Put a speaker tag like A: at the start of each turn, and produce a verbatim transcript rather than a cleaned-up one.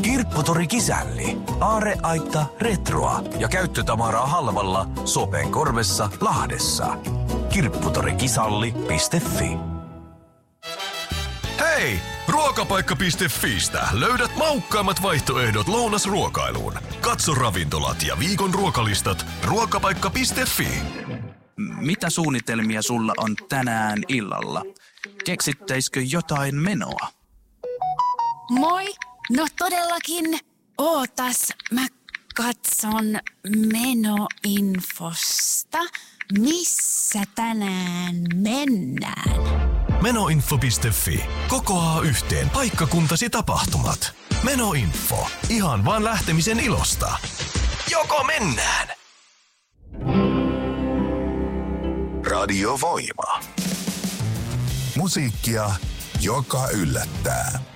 A: Kirpputori Kisälli. Aarreaitta retroa ja käyttötavaraa halvalla Sopen korvessa Lahdessa. kirpputorikisalli piste fi.
B: Hei! Ruokapaikka piste fiistä löydät maukkaammat vaihtoehdot lounasruokailuun. Katso ravintolat ja viikon ruokalistat ruokapaikka piste fi.
C: Mitä suunnitelmia sulla on tänään illalla? Keksittäisikö jotain menoa?
D: Moi! No todellakin. Ootas, mä katson menoinfosta. Missä tänään mennään?
B: Menoinfo piste fi. Kokoaa yhteen paikkakuntasi tapahtumat. Menoinfo. Ihan vaan lähtemisen ilosta. Joko mennään?
E: Radio Voima. Musiikkia, joka yllättää.